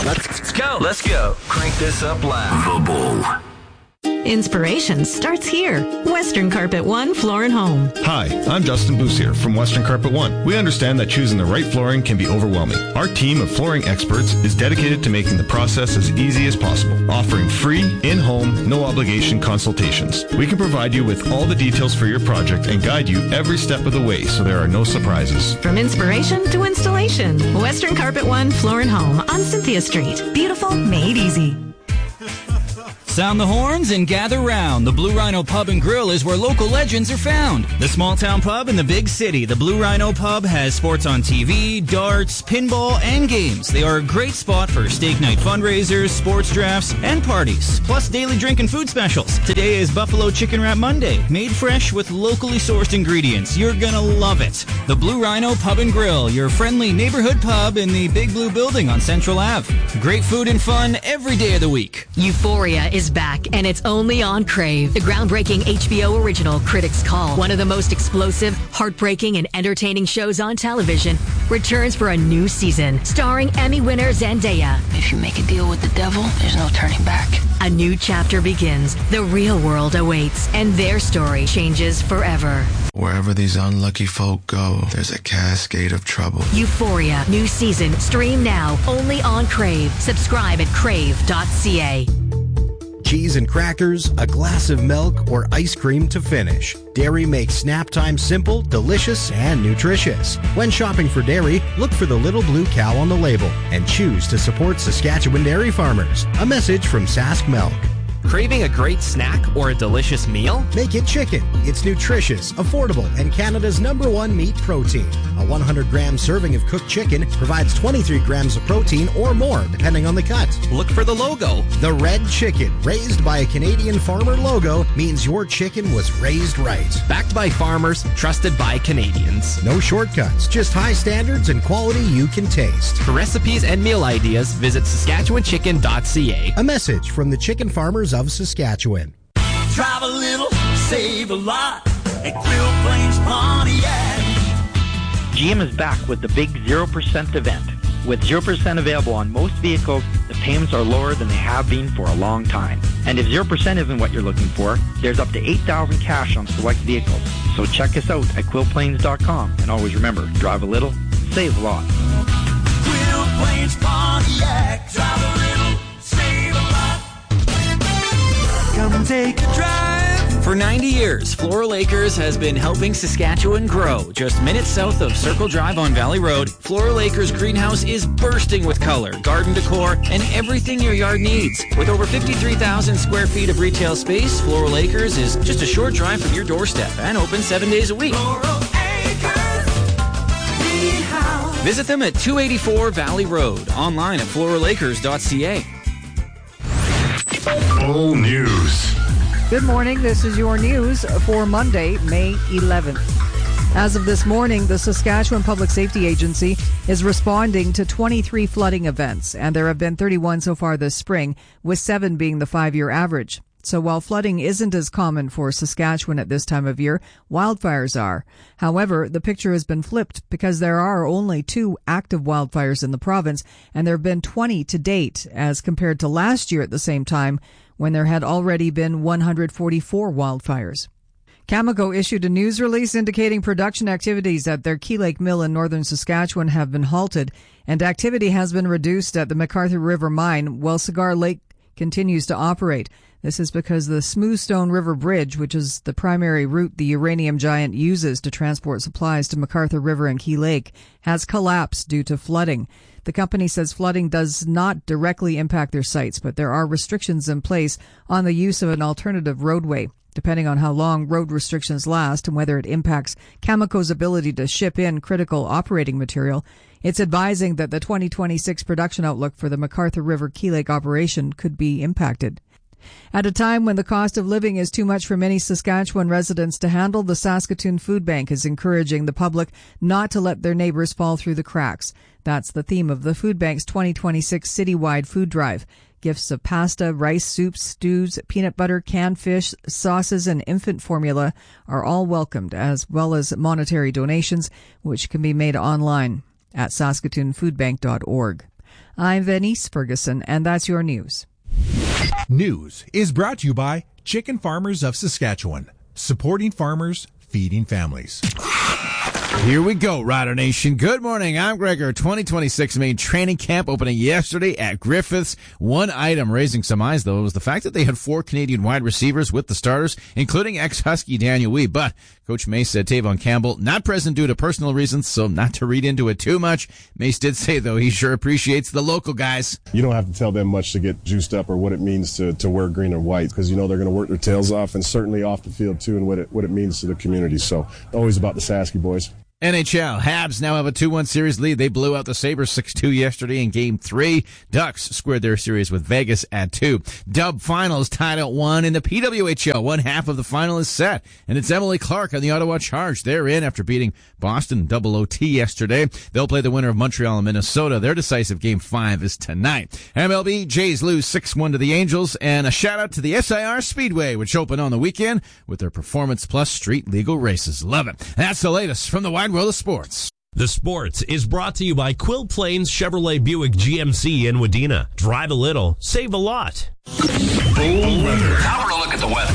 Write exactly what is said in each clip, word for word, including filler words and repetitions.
Let's go. Let's go. Crank this up loud. The Bull. Inspiration starts here. Western Carpet One Floor and Home. Hi, I'm Justin Boussier from Western Carpet One. We understand that choosing the right flooring can be overwhelming. Our team of flooring experts is dedicated to making the process as easy as possible, offering free, in-home, no-obligation consultations. We can provide you with all the details for your project and guide you every step of the way so there are no surprises. From inspiration to installation, Western Carpet One Floor and Home on Cynthia Street. Beautiful, made easy. Sound the horns and gather round. The Blue Rhino Pub and Grill is where local legends are found. The small town pub in the big city. The Blue Rhino Pub has sports on T V, darts, pinball, and games. They are a great spot for steak night fundraisers, sports drafts, and parties, plus daily drink and food specials. Today is Buffalo Chicken Wrap Monday, made fresh with locally sourced ingredients. You're gonna love it. The Blue Rhino Pub and Grill, your friendly neighborhood pub in the Big Blue Building on Central Avenue. Great food and fun every day of the week. Euphoria is back, and it's only on Crave. The groundbreaking H B O original Critics' Call, one of the most explosive, heartbreaking, and entertaining shows on television, returns for a new season, starring Emmy winner Zendaya. If you make a deal with the devil, there's no turning back. A new chapter begins. The real world awaits, and their story changes forever. Wherever these unlucky folk go, there's a cascade of trouble. Euphoria, new season, stream now, only on Crave. Subscribe at crave dot c a. Cheese and crackers, a glass of milk, or ice cream to finish. Dairy makes snap time simple, delicious, and nutritious. When shopping for dairy, look for the little blue cow on the label and choose to support Saskatchewan dairy farmers. A message from Sask Milk. Craving a great snack or a delicious meal? Make it chicken. It's nutritious, affordable, and Canada's number one meat protein. A one hundred gram serving of cooked chicken provides twenty-three grams of protein or more, depending on the cut. Look for the logo. The Red Chicken, raised by a Canadian farmer logo, means your chicken was raised right. Backed by farmers, trusted by Canadians. No shortcuts, just high standards and quality you can taste. For recipes and meal ideas, visit saskatchewan chicken dot c a. A message from the chicken farmers of Saskatchewan. Drive a little, save a lot at Quill Plains Pontiac. G M is back with the big zero percent event. With zero percent available on most vehicles, the payments are lower than they have been for a long time. And if zero percent isn't what you're looking for, there's up to eight thousand dollars cash on select vehicles. So check us out at quill plains dot com. And always remember, drive a little, save a lot. Quill Plains Pontiac. Drive a little, save a lot. Come take a drive. For ninety years, Floral Acres has been helping Saskatchewan grow. Just minutes south of Circle Drive on Valley Road, Floral Acres greenhouse is bursting with color, garden decor, and everything your yard needs. With over fifty-three thousand square feet of retail space, Floral Acres is just a short drive from your doorstep and open seven days a week. Floral Acres Greenhouse. Visit them at two eighty-four Valley Road, online at floral acres dot c a. Bull News. Good morning. This is your news for Monday, May eleventh. As of this morning, the Saskatchewan Public Safety Agency is responding to twenty-three flooding events, and there have been thirty-one so far this spring, with seven being the five-year average. So while flooding isn't as common for Saskatchewan at this time of year, wildfires are. However, the picture has been flipped because there are only two active wildfires in the province, and there have been twenty to date, as compared to last year at the same time, when there had already been one hundred forty-four wildfires. Cameco issued a news release indicating production activities at their Key Lake Mill in northern Saskatchewan have been halted, and activity has been reduced at the McArthur River Mine while Cigar Lake continues to operate. This is because the Smoothstone River Bridge, which is the primary route the uranium giant uses to transport supplies to McArthur River and Key Lake, has collapsed due to flooding. The company says flooding does not directly impact their sites, but there are restrictions in place on the use of an alternative roadway. Depending on how long road restrictions last and whether it impacts Cameco's ability to ship in critical operating material, it's advising that the twenty twenty-six production outlook for the McArthur River Key Lake operation could be impacted. At a time when the cost of living is too much for many Saskatchewan residents to handle, the Saskatoon Food Bank is encouraging the public not to let their neighbors fall through the cracks. That's the theme of the Food Bank's twenty twenty-six citywide food drive. Gifts of pasta, rice, soups, stews, peanut butter, canned fish, sauces, and infant formula are all welcomed, as well as monetary donations, which can be made online at saskatoon food bank dot org. I'm Venice Ferguson, and that's your news. News is brought to you by Chicken Farmers of Saskatchewan, supporting farmers, feeding families. Here we go, Rider Nation. Good morning. I'm Gregor. twenty twenty-six main training camp opening yesterday at Griffiths. One item raising some eyes, though, was the fact that they had four Canadian wide receivers with the starters, including ex-Husky Daniel Wee. But Coach Mace said Tavon Campbell not present due to personal reasons, so not to read into it too much. Mace did say, though, he sure appreciates the local guys. You don't have to tell them much to get juiced up or what it means to, to wear green and white, because you know they're going to work their tails off, and certainly off the field, too, and what it, what it means to the community. So always about the Sasky boys. N H L, Habs now have a two one series lead. They blew out the Sabres six two yesterday in Game three. Ducks squared their series with Vegas at two. Dub finals tied at one in the P W H L. One half of the final is set, and it's Emily Clark on the Ottawa Charge. They're in after beating Boston double O T yesterday. They'll play the winner of Montreal and Minnesota. Their decisive Game five is tonight. M L B, Jays lose six one to the Angels, and a shout-out to the S I R Speedway, which opened on the weekend with their Performance Plus street legal races. Love it. That's the latest from the wide world of sports. The Sports is brought to you by Quill Plains Chevrolet Buick G M C in Wadena. Drive a little, save a lot. Boom weather. Now we're going to look at the weather.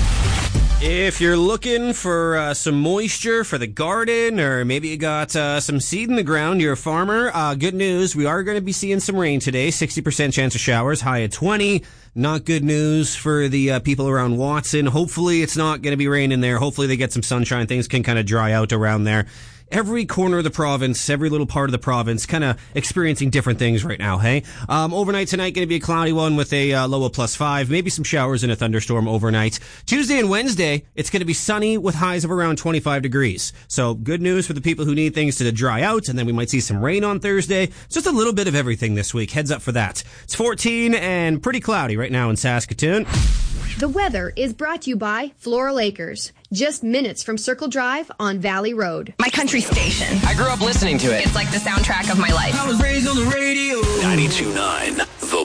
If you're looking for uh, some moisture for the garden, or maybe you got uh, some seed in the ground, you're a farmer, uh, good news. We are going to be seeing some rain today. sixty percent chance of showers, high at twenty. Not good news for the uh, people around Watson. Hopefully it's not going to be raining there. Hopefully they get some sunshine. Things can kind of dry out around there. Every corner of the province, every little part of the province, kind of experiencing different things right now, hey? Um, overnight tonight, going to be a cloudy one with a uh, low of plus five, maybe some showers and a thunderstorm overnight. Tuesday and Wednesday, it's going to be sunny with highs of around twenty-five degrees. So good news for the people who need things to dry out, and then we might see some rain on Thursday. It's just a little bit of everything this week. Heads up for that. It's fourteen and pretty cloudy right now in Saskatoon. The weather is brought to you by Floral Acres, just minutes from Circle Drive on Valley Road. My country station. I grew up listening to it. It's like the soundtrack of my life. I was raised on the radio. ninety-two point nine